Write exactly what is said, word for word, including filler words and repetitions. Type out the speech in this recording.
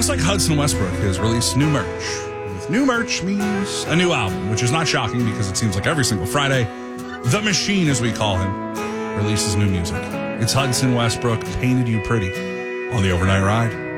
Looks like Hudson Westbrook has released new merch. With new merch means a new album, which is not shocking because it seems like every single Friday, The Machine, as we call him, releases new music. It's Hudson Westbrook, Painted You Pretty, on the Overnight Ride.